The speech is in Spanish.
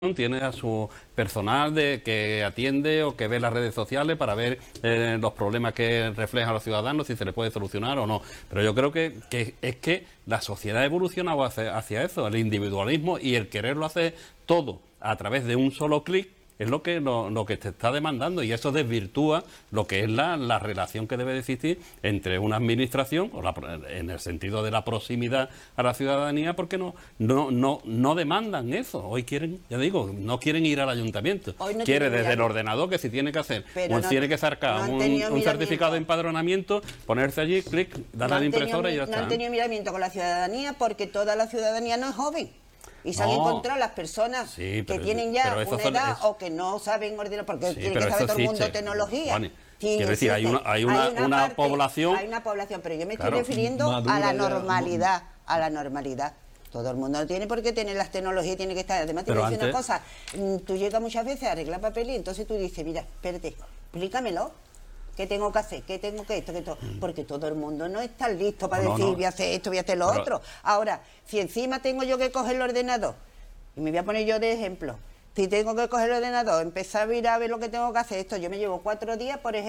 tiene a su personal que atiende o que ve las redes sociales para ver los problemas que reflejan los ciudadanos, si se les puede solucionar o no. Pero yo creo que es que la sociedad ha evolucionado hacia eso, el individualismo y el quererlo hacer todo a través de un solo clic. Es lo que te está demandando, y eso desvirtúa lo que es la relación que debe de existir entre una administración, en el sentido de la proximidad a la ciudadanía, porque no demandan eso. Hoy quieren, ya digo, no quieren ir al ayuntamiento. No quiere desde el ordenador, que si tiene que hacer, tiene que sacar un certificado de empadronamiento, ponerse allí, clic, darle a la impresora y ya está. No han tenido miramiento con la ciudadanía porque toda la ciudadanía no es joven. Y se han encontrado las personas que tienen ya una edad o que no saben ordenar, porque tiene que saber todo el mundo tecnología. Vale. Quiero decir, hay una población... Hay una población, pero yo me estoy refiriendo a la normalidad. A la normalidad. Todo el mundo no tiene por qué tener las tecnologías, tiene que estar... Además, te voy a decir una cosa. Tú llegas muchas veces a arreglar papel y entonces tú dices, mira, espérate, explícamelo. ¿Qué tengo que hacer? ¿Qué tengo que esto? Porque todo el mundo no está listo para decir, voy a hacer esto, voy a hacer lo otro. Ahora, si encima tengo yo que coger el ordenador, y me voy a poner yo de ejemplo, si tengo que coger el ordenador, empezar a ir a ver lo que tengo que hacer, esto yo me llevo 4 días, por ejemplo,